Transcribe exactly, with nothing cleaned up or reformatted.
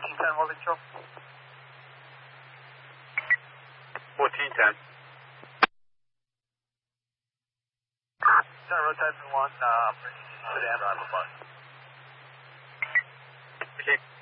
ten, what control? fourteen ten. Center road, Typhoon one, uh, sedan driver bus. Okay.